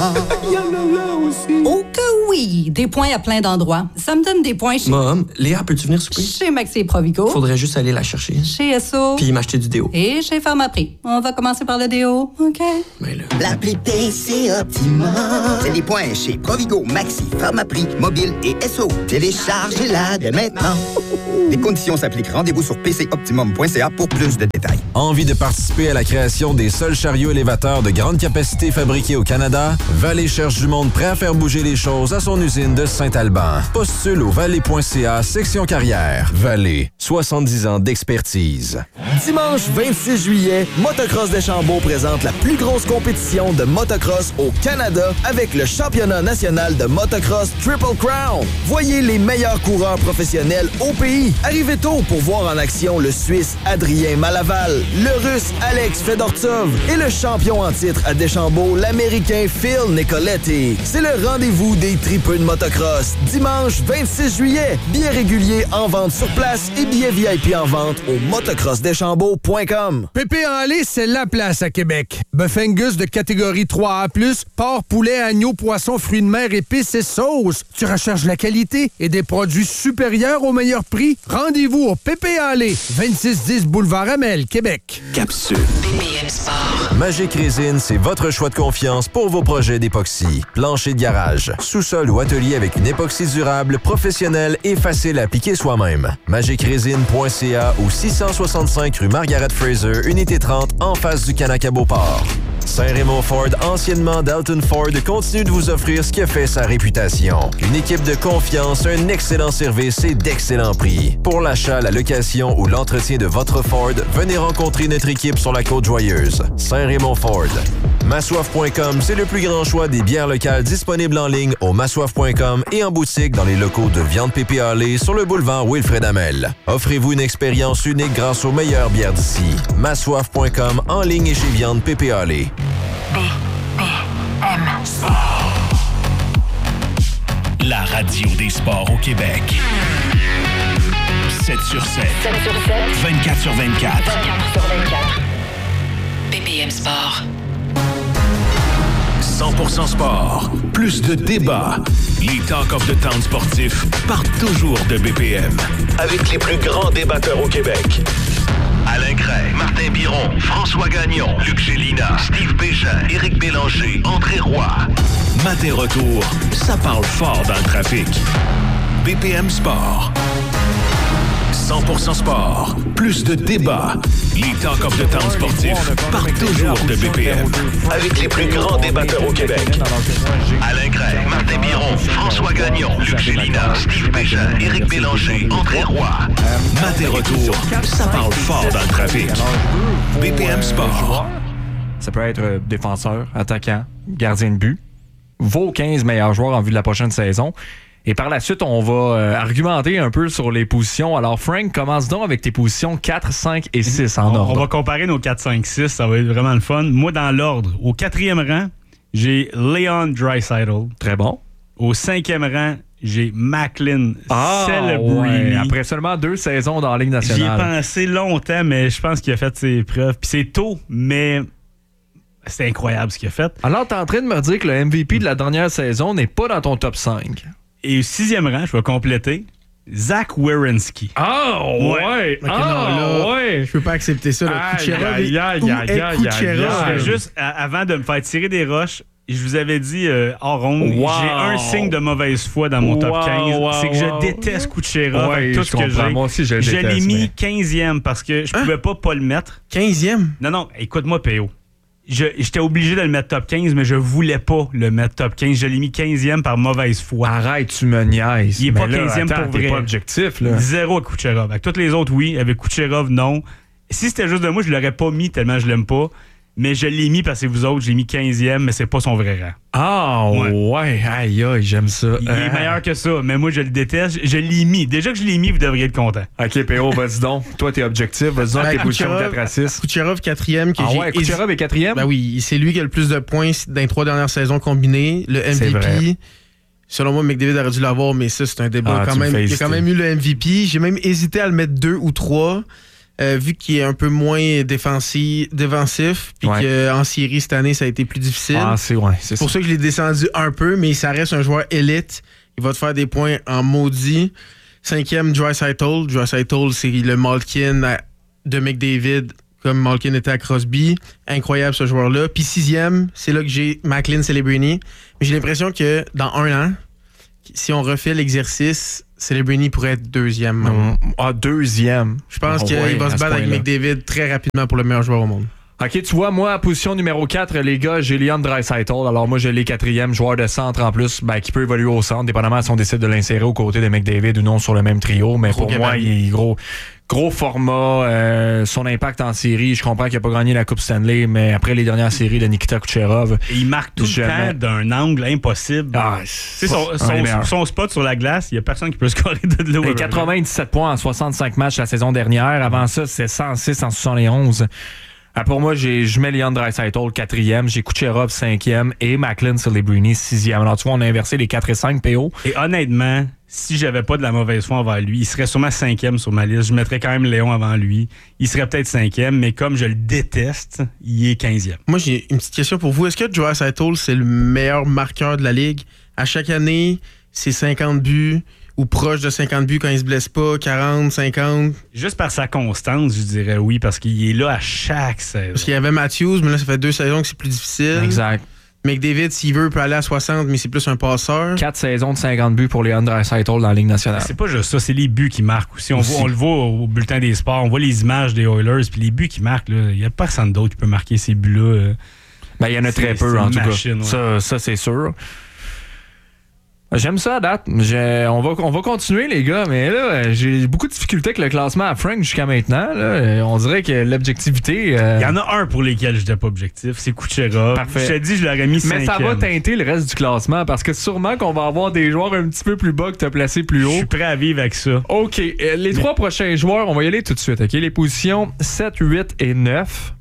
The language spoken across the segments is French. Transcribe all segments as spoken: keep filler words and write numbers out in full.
Il y en a là aussi. Oh que oui! Des points à plein d'endroits. Ça me donne des points chez... Mom, Léa, peux-tu venir souper? Chez Maxi et Provigo. Faudrait juste aller la chercher. Chez S O. Puis m'acheter du déo. Et chez Pharmaprix. On va commencer par le déo, OK? Mais là... L'appli P C Optimum. C'est des points chez Provigo, Maxi, Pharmaprix, Mobile et S O. Téléchargez-la dès maintenant. Les conditions s'appliquent. Rendez-vous sur p c optimum point c a pour plus de détails. Envie de participer à la création des seuls chariots élévateurs de grande capacité fabriqués au Canada? Vallée cherche du monde prêt à faire bouger les choses à son usine de Saint-Alban. Postule au vallée point c a, section carrière. Vallée, soixante-dix ans d'expertise. Dimanche vingt-six juillet, Motocross Deschambault présente la plus grosse compétition de motocross au Canada avec le championnat national de motocross Triple Crown. Voyez les meilleurs coureurs professionnels au pays. Arrivez tôt pour voir en action le Suisse Adrien Malaval, le Russe Alex Fedortsov et le champion en titre à Deschambault, l'Américain Phil Nicoletti. C'est le rendez-vous des tripeux de motocross. Dimanche vingt-six juillet, billets réguliers en vente sur place et billets V I P en vente au motocross deschambault point com. Pépé en lait, c'est la place à Québec. Bœuf Angus de catégorie trois A plus, porc, poulet, agneau, poisson, fruits de mer, épices et sauces. Tu recherches la qualité et des produits supérieurs au meilleur prix? Rendez-vous au Pépé en lait, vingt-six dix boulevard Amel, Québec. Capsule. B P M Sport. Magic Résine, c'est votre choix de confiance pour vos projets d'époxy. Plancher de garage, sous-sol ou atelier avec une époxy durable, professionnelle et facile à appliquer soi-même. magic résine point c a ou six cent soixante-cinq rue Margaret Fraser, unité trente, en face du Canacabo Beauport. Saint-Raymond Ford, anciennement Dalton Ford, continue de vous offrir ce qui a fait sa réputation. Une équipe de confiance, un excellent service et d'excellents prix. Pour l'achat, la location ou l'entretien de votre Ford, venez rencontrer notre équipe sur la Côte-Joyeuse. Saint-Raymond Ford. Massoif point com, c'est le plus grand choix des bières locales disponibles en ligne au massoif point com et en boutique dans les locaux de Viande Pépé Allé sur le boulevard Wilfred Hamel. Offrez-vous une expérience unique grâce aux meilleures bières d'ici. massoif point com, en ligne et chez Viande Pépé Allé. B P M Sport. La radio des sports au Québec. sept sur sept. sept sur sept. vingt-quatre sur vingt-quatre. vingt-quatre sur vingt-quatre. B P M Sport. cent pour cent sport. Plus de débats. Les Talk of the Town sportifs partent toujours de B P M. Avec les plus grands débatteurs au Québec. Alain Cray, Martin Biron, François Gagnon, Luc Gélina, Steve Bégin, Éric Bélanger, André Roy. Matin retour, ça parle fort dans le trafic. B P M Sport. cent pour cent sport. Plus de débats. Les Talk of the Town sportifs partent toujours de B P M. Avec les plus grands débatteurs au Québec. Alain Cray, Martin Biron, François Gagnon, Luc Gélina, Steve Bégin, Éric Bélanger, André Roy. Matin retour, ça parle fort dans le trafic. B P M Sport. Ça peut être défenseur, attaquant, gardien de but. Vos quinze meilleurs joueurs en vue de la prochaine saison. Et par la suite, on va euh, argumenter un peu sur les positions. Alors, Frank, commence donc avec tes positions quatre, cinq et six en on, ordre. On va comparer nos quatre, cinq, six. Ça va être vraiment le fun. Moi, dans l'ordre, au quatrième rang, j'ai Leon Draisaitl. Très bon. Au cinquième rang, j'ai Macklin ah, Celebrini. Ouais. Après seulement deux saisons dans la Ligue nationale. J'y ai pensé longtemps, mais je pense qu'il a fait ses preuves. Puis c'est tôt, mais... c'est incroyable ce qu'il a fait. Alors, t'es en train de me dire que le M V P de la dernière saison n'est pas dans ton top cinq. Et au sixième rang, je vais compléter, Zach Werenski. Ah, oh, ouais! ouais. Okay, ah, non, là, ouais! Je peux pas accepter ça. Là. Kucherov aïe, aïe, aïe, aïe, Kucherov. Je vais juste, à, avant de me faire tirer des roches, je vous avais dit euh, hors ronde, wow. j'ai un signe de mauvaise foi dans mon top wow, quinze. Wow, c'est que je wow. déteste Kucherov ouais, avec tout ce que j'ai. Moi aussi, je le je déteste. l'ai mis mais... quinzième parce que je hein? pouvais pas pas le mettre. quinzième? Non, non, écoute-moi, P O. Je, j'étais obligé de le mettre top quinze, mais je voulais pas le mettre top quinze. Je l'ai mis quinzième par mauvaise foi. Arrête, tu me niaises. Il est pas là, quinzième attends, pour vrai. T'es pas objectif, là. Zéro avec Kucherov. Avec tous les autres, oui. Avec Kucherov, non. Si c'était juste de moi, je l'aurais pas mis tellement je l'aime pas. Mais je l'ai mis parce que vous autres, j'ai mis quinzième, mais c'est pas son vrai rang. Ah, ouais. ouais. Aïe, aïe, j'aime ça. Il est ah. meilleur que ça, mais moi, je le déteste. Je l'ai mis. Déjà que je l'ai mis, vous devriez être content. OK, P O, vas-y donc. Toi, t'es objectif. Vas-y donc, ben, tes positions quatre à six. Kucherov, quatrième. Que ah j'ai ouais, Kucherov est quatrième? Ben oui, c'est lui qui a le plus de points dans les trois dernières saisons combinées. Le M V P... Selon moi, McDavid aurait dû l'avoir, mais ça, c'est un débat ah, quand même. Il a quand même eu le M V P. J'ai même hésité à le mettre deux ou trois. Euh, vu qu'il est un peu moins défensif, défensif puis Ouais. qu'en série cette année, ça a été plus difficile. Ah, c'est, ouais, c'est pour ça. ça que je l'ai descendu un peu, mais ça reste un joueur élite. Il va te faire des points en maudit. Cinquième, Draisaitl. Draisaitl, c'est le Malkin à- de McDavid, comme Malkin était à Crosby. Incroyable, ce joueur-là. Puis sixième, c'est là que j'ai Macklin Celebrini. Mais j'ai l'impression que dans un an, si on refait l'exercice, Celebrini pourrait être deuxième. Mmh. Ah, deuxième. Je pense Oh, qu'il ouais, va à se ce battre avec point-là. McDavid très rapidement pour le meilleur joueur au monde. OK, tu vois, moi, à position numéro quatre, les gars, j'ai Leon Draisaitl. Alors, moi, j'ai les quatrième joueur de centre en plus, ben, qui peut évoluer au centre, dépendamment si on décide de l'insérer aux côtés de McDavid ou non sur le même trio. Mais Gros pour moi, gabarit. il est gros. Gros format, euh, son impact en série. Je comprends qu'il n'a pas gagné la Coupe Stanley, mais après les dernières séries de Nikita Kucherov. Et il marque tout jamais- le temps d'un angle impossible. Ah, Tu sais, son, un son- des meilleurs. son spot sur la glace, il n'y a personne qui peut scorer de l'eau. Et quatre-vingt-dix-sept points en soixante-cinq matchs la saison dernière. Avant ça, c'est cent six en soixante et onze. Ah, pour moi, j'ai, je mets Leon Draisaitl quatrième, j'ai Kucherov cinquième et Macklin Celebrini sixième. Alors, tu vois, on a inversé les quatre et cinq P O. Et honnêtement, si j'avais pas de la mauvaise foi envers lui, il serait sûrement cinquième sur ma liste. Je mettrais quand même Léon avant lui. Il serait peut-être cinquième, mais comme je le déteste, il est quinzième. Moi, j'ai une petite question pour vous. Est-ce que Draisaitl, c'est le meilleur marqueur de la Ligue? À chaque année, c'est cinquante buts ou proche de cinquante buts quand il se blesse pas, quarante, cinquante? Juste par sa constance, je dirais oui, parce qu'il est là à chaque saison. Parce qu'il y avait Matthews, mais là, ça fait deux saisons que c'est plus difficile. Exact. McDavid, s'il veut, peut aller à soixante, mais c'est plus un passeur. Quatre saisons de cinquante buts pour Leon Draisaitl dans la Ligue nationale. C'est pas juste ça, c'est les buts qui marquent aussi. On, Aussi. voit- on le voit au bulletin des sports, on voit les images des Oilers, puis les buts qui marquent, il n'y a personne d'autre qui peut marquer ces buts-là. euh. Ben, il y en a C'est- très peu, c'est en une tout machine, cas. ouais. Ça, ça c'est sûr. J'aime ça à date. J'ai- on, va, on va continuer, les gars, mais là, j'ai beaucoup de difficultés avec le classement à Frank jusqu'à maintenant. Là. On dirait que l'objectivité. euh, Il y en a un pour lesquels je n'étais pas objectif, c'est Kucherov. Parfait. Je te dis, je l'aurais mis Mais ça va cinquième. teinter le reste du classement parce que sûrement qu'on va avoir des joueurs un petit peu plus bas que tu as placé plus Je haut. suis prêt à vivre avec ça. OK. euh, Les trois prochains joueurs, on va y aller tout de suite. OK? Les positions sept, huit et neuf.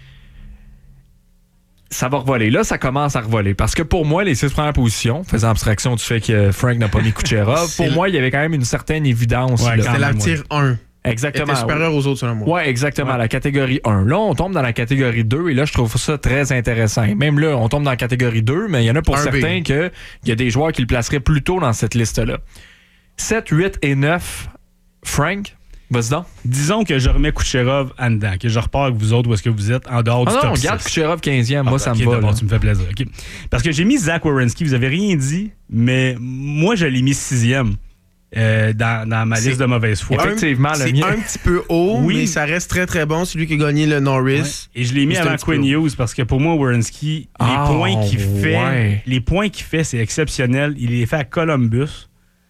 Ça va revoler. Là, ça commence à revoler. Parce que pour moi, les six premières positions, faisant abstraction du fait que Frank n'a pas mis Kucherov, C'est pour le- moi, il y avait quand même une certaine évidence. Ouais, là. quand C'était la même, tire un. Exactement. était supérieur aux autres, selon moi. Ouais, exactement, la catégorie un. Là, on tombe dans la catégorie deux et là, je trouve ça très intéressant. Même là, on tombe dans la catégorie deux, mais il y en a pour un B. certains qu'il y a des joueurs qui le placeraient plus tôt dans cette liste-là. sept, huit et neuf, Frank, vas-y donc. Disons que je remets Kucherov en dedans, que je repars avec vous autres où est-ce que vous êtes en dehors Ah du non, top regarde six. Kucherov quinzième, moi, Ah, ça ok, me va. d'abord, là. tu me fais plaisir. ok. Parce que j'ai mis Zach Werenski, vous avez rien dit, mais moi, je l'ai mis sixième euh, dans, dans ma C'est- liste de mauvaise foi. Effectivement, le C'est mien. un petit peu haut, Oui. mais ça reste très très bon. C'est lui qui a gagné le Norris. Ouais. Et je l'ai mis Mais c'est un avant petit peu Quinn haut. Hughes parce que pour moi, Werenski, Ah, les points qu'il fait, ouais. les points qu'il fait, c'est exceptionnel. Il les fait à Columbus.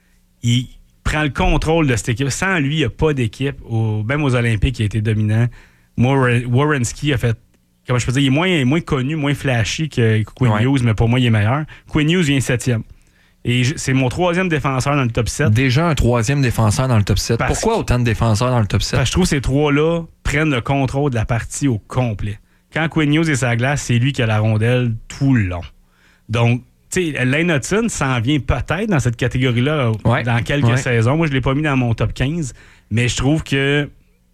Il prend le contrôle de cette équipe. Sans lui, il n'y a pas d'équipe. Au- même aux Olympiques, il a été dominant. Moi, Wer- Werenski a fait. Comment je peux dire, il est moins, moins connu, moins flashy que Quinn Ouais. Hughes, mais pour moi, il est meilleur. Quinn Hughes vient septième. Et je- c'est mon troisième défenseur dans le top sept. Déjà un troisième défenseur dans le top sept. Parce Pourquoi que- autant de défenseurs dans le top sept? Parce que je trouve que ces trois-là prennent le contrôle de la partie au complet. Quand Quinn Hughes est sur la glace, c'est lui qui a la rondelle tout le long. Donc, tu sais, Lane Hudson s'en vient peut-être dans cette catégorie-là Ouais. dans quelques Ouais. saisons. Moi, je ne l'ai pas mis dans mon top quinze, mais je trouve que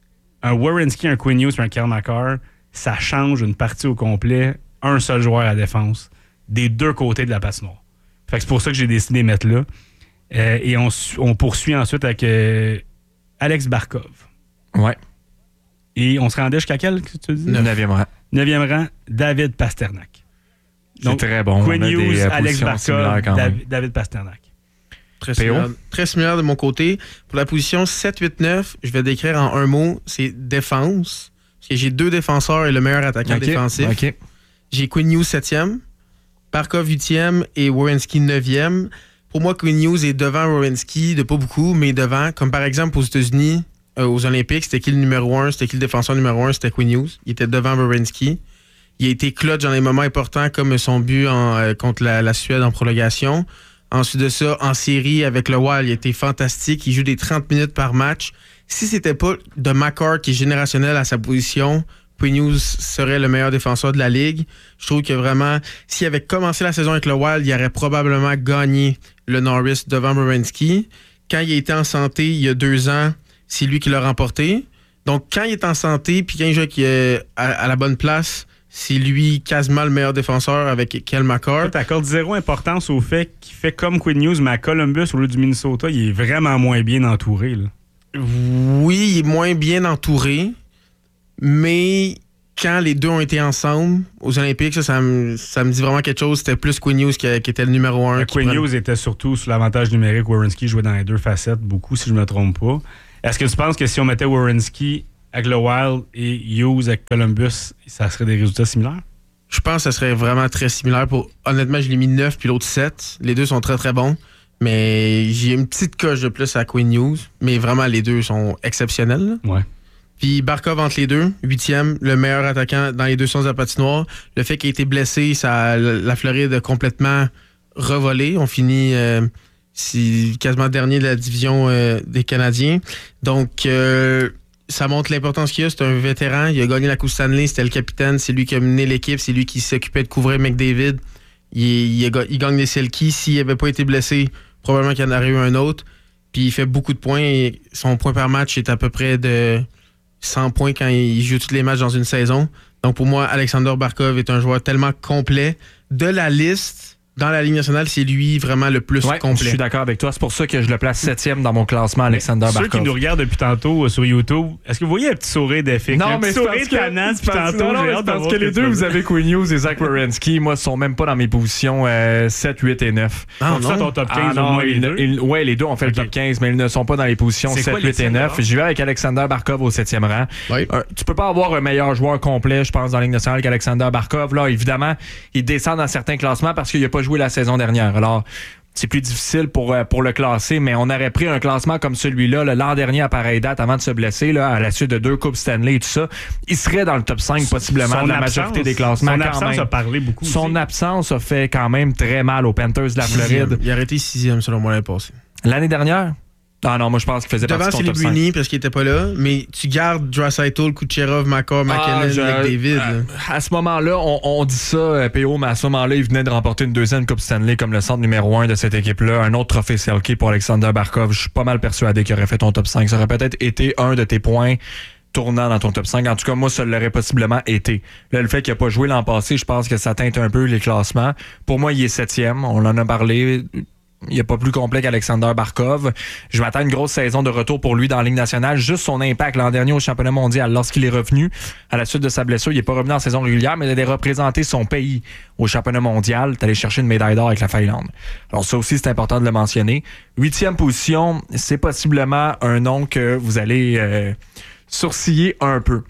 un Werenski, un Quinn Hughes et un Kyle McCarr, ça change une partie au complet. Un seul joueur à défense des deux côtés de la patinoire. Fait que c'est pour ça que j'ai décidé de mettre là. Euh, et on, su- on poursuit ensuite avec euh, Alex Barkov. Ouais. Et on se rendait jusqu'à quel, que tu dis? Neuvième rang. Neuvième rang, David Pasternak. C'est très bon. Quinn On a des, Hughes, euh, Alex positions similaires Barkov, quand même. Dav- David Pasternak. Très P O? similaire, très similaire de mon côté. Pour la position sept, huit, neuf, je vais décrire en un mot, c'est défense. Parce que j'ai deux défenseurs et le meilleur attaquant Ok, défensif. ok. J'ai Quinn Hughes septième, Barkov huitième et Werenski neuvième. Pour moi, Quinn Hughes est devant Werenski, de pas beaucoup, mais devant. Comme par exemple aux États-Unis, euh, aux Olympiques, c'était qui le numéro un? C'était qui le défenseur numéro un? C'était Quinn Hughes. Il était devant Werenski. Il a été clutch dans les moments importants, comme son but en, euh, contre la, la Suède en prolongation. Ensuite de ça, en série avec le Wild, il a été fantastique. Il joue des trente minutes par match. Si c'était pas de McCarr qui est générationnel à sa position, Quinn Hughes serait le meilleur défenseur de la Ligue. Je trouve que vraiment, s'il avait commencé la saison avec le Wild, il aurait probablement gagné le Norris devant Werenski. Quand il a été en santé il y a deux ans, c'est lui qui l'a remporté. Donc, quand il est en santé, puis quand il joue avec, euh, à, à la bonne place, c'est lui quasiment le meilleur défenseur avec Kyle McCarr. Tu accordes zéro importance au fait qu'il fait comme Quinn Hughes, mais à Columbus, au lieu du Minnesota, il est vraiment moins bien entouré. Là. Oui, il est moins bien entouré, mais quand les deux ont été ensemble aux Olympiques, ça, ça, me, ça me dit vraiment quelque chose. C'était plus Quinn Hughes qui, qui était le numéro un. Quinn Hughes était surtout sous l'avantage numérique. Werenski jouait dans les deux facettes, beaucoup, si je ne me trompe pas. Est-ce que tu penses que si on mettait Werenski avec le Wild et Hughes avec Columbus, ça serait des résultats similaires? Je pense que ça serait vraiment très similaire. Pour... Honnêtement, je l'ai mis neuf puis l'autre sept. Les deux sont très, très bons. Mais j'ai une petite coche de plus à Quinn Hughes. Mais vraiment, les deux sont exceptionnels. Là. Ouais. Puis Barkov entre les deux, huitième, le meilleur attaquant dans les deux sens de la patinoire. Le fait qu'il ait été blessé, ça, la Floride a complètement revolé. On finit euh, si, quasiment dernier de la division euh, des Canadiens. Donc... Euh, ça montre l'importance qu'il a. C'est un vétéran. Il a gagné la Coupe Stanley. C'était le capitaine. C'est lui qui a mené l'équipe. C'est lui qui s'occupait de couvrir McDavid. Il, il, a, il gagne les Selkie. S'il n'avait pas été blessé, probablement qu'il y en aurait eu un autre. Puis il fait beaucoup de points. Et son point par match est à peu près de cent points quand il joue tous les matchs dans une saison. Donc pour moi, Alexander Barkov est un joueur tellement complet. De la liste, dans la Ligue nationale, c'est lui vraiment le plus ouais, complet. Je suis d'accord avec toi. C'est pour ça que je le place septième dans mon classement, Alexander Ceux Barkov. Ceux qui nous regardent depuis tantôt euh, sur YouTube, est-ce que vous voyez un petit sourire d'effet? Non, un mais petit c'est sourire parce de canane depuis tantôt. Non, non, mais c'est parce que les deux, vous avez Quinn Hughes et Zach Werenski. Moi, ils sont même pas dans mes positions euh, sept, huit et neuf. Ah, non, ça, ton top quinze, ah, au non, moins, ils, les deux? Ils, ouais, les deux ont fait okay. le top quinze, mais ils ne sont pas dans les positions c'est sept, quoi, huit et neuf. J'y vais avec Alexander Barkov au septième rang. Oui. Euh, tu peux pas avoir un meilleur joueur complet, je pense, dans la Ligue nationale qu'Alexander Barkov. Là, évidemment, il descend dans certains classements parce qu'il n'a pas joué la saison dernière. Alors, c'est plus difficile pour, pour le classer, mais on aurait pris un classement comme celui-là là, l'an dernier à pareille date avant de se blesser, là, à la suite de deux Coupes Stanley et tout ça. Il serait dans le top cinq possiblement son de la absence, majorité des classements. Son quand absence même. a parlé beaucoup. Son aussi. absence a fait quand même très mal aux Panthers de la Floride. Il a arrêté sixième selon moi l'année passée. L'année dernière? Ah non, moi je pense qu'il faisait devant partie de ton top cinq. Celebrini parce qu'il était pas là, mais tu gardes Draisaitl, Kucherov, Makar, McKinnon, ah, je, McDavid. À, à ce moment-là, on, on dit ça, P O, mais à ce moment-là, il venait de remporter une deuxième Coupe Stanley comme le centre numéro un de cette équipe-là. Un autre trophée Selke pour Alexander Barkov. Je suis pas mal persuadé qu'il aurait fait ton top cinq. Ça aurait peut-être été un de tes points tournant dans ton top cinq. En tout cas, moi, ça l'aurait possiblement été. Là, le fait qu'il n'a pas joué l'an passé, je pense que ça teinte un peu les classements. Pour moi, il est septième. On en a parlé. Il n'est pas plus complet qu'Alexander Barkov. Je m'attends à une grosse saison de retour pour lui dans la Ligue nationale. Juste son impact l'an dernier au championnat mondial. Lorsqu'il est revenu à la suite de sa blessure, il n'est pas revenu en saison régulière, mais il a représenté son pays au championnat mondial. Il est allé chercher une médaille d'or avec la Finlande. Alors ça aussi, c'est important de le mentionner. Huitième position, c'est possiblement un nom que vous allez euh, sourciller un peu.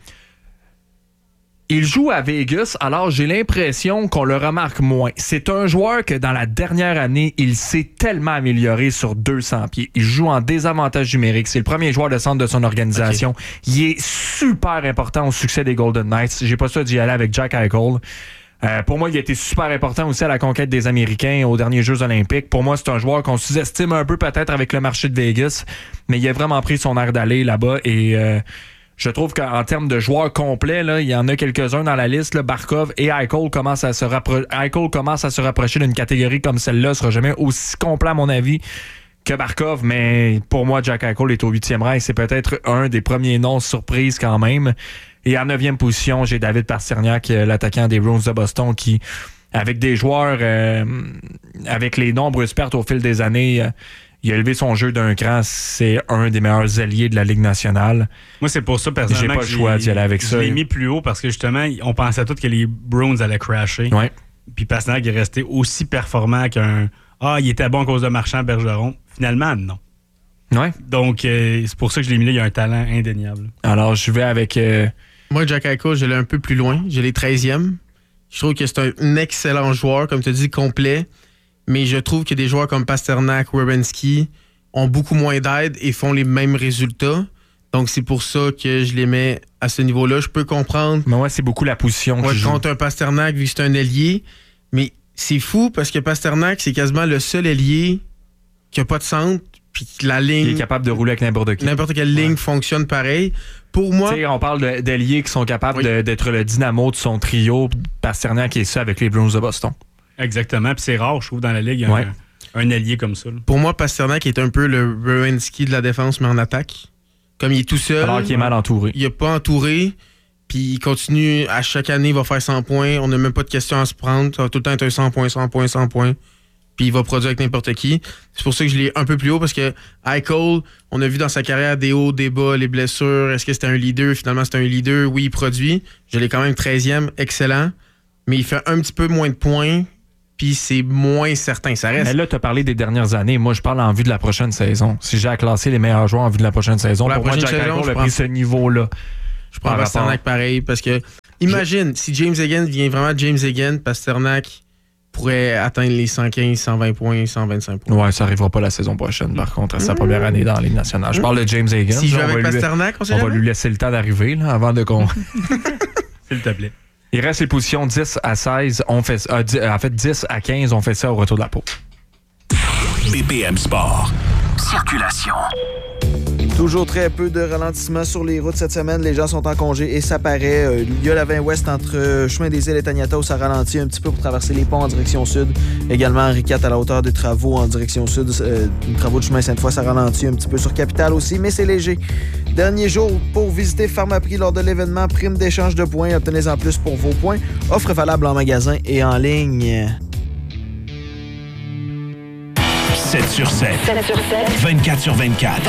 Il joue à Vegas, alors j'ai l'impression qu'on le remarque moins. C'est un joueur que dans la dernière année, il s'est tellement amélioré sur deux cents pieds. Il joue en désavantage numérique. C'est le premier joueur de centre de son organisation. Okay. Il est super important au succès des Golden Knights. J'ai pas ça d'y aller avec Jack Eichel. Euh, pour moi, il a été super important aussi à la conquête des Américains aux derniers Jeux olympiques. Pour moi, c'est un joueur qu'on sous-estime un peu peut-être avec le marché de Vegas, mais il a vraiment pris son air d'aller là-bas et... Euh, Je trouve qu'en termes de joueurs complets, là, il y en a quelques-uns dans la liste. Là, Barkov et Eichel commencent à se rappro- Eichel commence à se rapprocher d'une catégorie comme celle-là. Ne sera jamais aussi complet, à mon avis, que Barkov. Mais pour moi, Jack Eichel est au huitième rang et c'est peut-être un des premiers noms surprises quand même. Et en neuvième position, j'ai David Pastrnak, l'attaquant des Bruins de Boston, qui, avec des joueurs, euh, avec les nombreuses pertes au fil des années... Euh, il a élevé son jeu d'un cran. C'est un des meilleurs alliés de la Ligue nationale. Moi, c'est pour ça, personnellement, j'ai pas le choix d'y aller avec je ça. Je l'ai mis plus haut parce que, justement, on pensait tous que les Browns allaient crasher. Ouais. Puis Pastrnak est resté aussi performant qu'un « Ah, il était bon à cause de Marchand, Bergeron ». Finalement, non. Ouais. Donc, euh, c'est pour ça que je l'ai mis là. Il y a un talent indéniable. Alors, je vais avec... Euh... Moi, Jack Eichel, je l'ai un peu plus loin. Je l'ai treizième. Je trouve que c'est un excellent joueur, comme tu as dit, complet. Mais je trouve que des joueurs comme Pastrnak, Werenski ont beaucoup moins d'aide et font les mêmes résultats. Donc, c'est pour ça que je les mets à ce niveau-là. Je peux comprendre. Mais ouais, c'est beaucoup la position. Ouais, contre un Pastrnak, vu que c'est un ailier. Mais c'est fou parce que Pastrnak, c'est quasiment le seul ailier qui n'a pas de centre. Puis la ligne. Il est capable de rouler avec n'importe qui. N'importe quelle ligne ouais. fonctionne pareil. Pour moi. T'sais, on parle d'alliés qui sont capables oui. de, d'être le dynamo de son trio. Pastrnak est ça avec les Bruins de Boston. Exactement, puis c'est rare, je trouve, dans la Ligue, ouais. un, un allié comme ça. Là. Pour moi, Pastrnak est un peu le Werenski de la défense, mais en attaque. comme il est tout seul. Alors qu'il est mal entouré. Il n'est pas entouré. Puis il continue, à chaque année, il va faire cent points. On n'a même pas de questions à se prendre. Ça va tout le temps être un cent points, cent points, cent points. Puis il va produire avec n'importe qui. C'est pour ça que je l'ai un peu plus haut, parce que Eichel, on a vu dans sa carrière des hauts, des bas, les blessures. Est-ce que c'était un leader? Finalement, c'était un leader. Oui, il produit. Je l'ai quand même treizième, excellent. Mais il fait un petit peu moins de points, puis c'est moins certain. Ça reste... Mais là, tu as parlé des dernières années. Moi, je parle en vue de la prochaine saison. Si j'ai à classer les meilleurs joueurs en vue de la prochaine saison, pour, pour moi, Jack Eichel a pris ce niveau-là. Je prends Pasternak pareil, parce que imagine, je... si James Egan vient vraiment James Egan, Pasternak pourrait atteindre les cent quinze, cent vingt points, cent vingt-cinq points. Ouais, ça n'arrivera pas la saison prochaine, par contre, à sa mmh. première année dans la Ligue nationale. Je parle de James Egan. Si je joue avec Pasternak, on, on va lui laisser le temps d'arriver là, avant de qu'on... S'il te plaît. Il reste les positions dix à seize. On fait, euh, dix, en fait, dix à quinze, on fait ça au retour de la pause. B P M Sport. Circulation. Toujours très peu de ralentissement sur les routes cette semaine. Les gens sont en congé et ça paraît. Euh, il y a la vingt ouest entre euh, Chemin des Îles et Taniata où ça ralentit un petit peu pour traverser les ponts en direction sud. Également Henri quatre à la hauteur des travaux en direction sud. Euh, les travaux de chemin Sainte-Foy, ça ralentit un petit peu sur Capitale aussi, mais c'est léger. Dernier jour pour visiter Pharmaprix lors de l'événement Prime d'échange de points. Obtenez-en plus pour vos points. Offre valable en magasin et en ligne. sept sur sept. sept sur sept. vingt-quatre sur vingt-quatre.